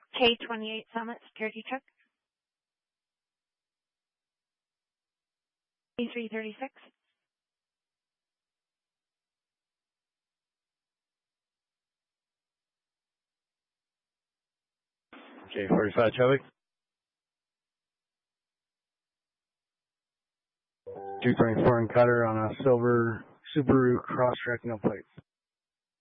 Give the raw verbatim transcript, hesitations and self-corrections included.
K twenty-eight Summit Security Truck. K three thirty-six. K forty-five Chubby. two twenty-four and Cutter on a silver Subaru Crosstrek, no plates.